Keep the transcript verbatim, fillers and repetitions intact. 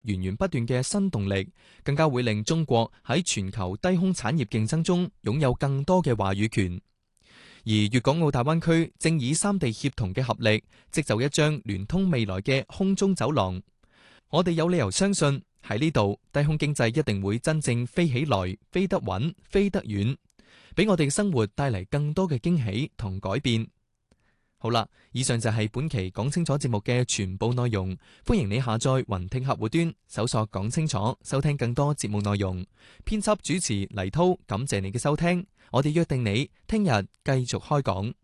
源源不斷嘅新動力，更加會令中國喺全球低空產業競爭中擁有更多嘅話語權。而粵港澳大灣區正以三地協同嘅合力，織就一張聯通未來嘅空中走廊。我哋有理由相信喺呢度，低空經濟一定會真正飛起來，飛得穩，飛得遠，俾我哋嘅生活帶嚟更多嘅驚喜同改變。好啦，以上就係本期講清楚節目嘅全部內容。歡迎你下載雲聽客戶端，搜索講清楚，收聽更多節目內容。編輯主持黎濤，感謝你嘅收聽。我哋約定你聽日繼續開講。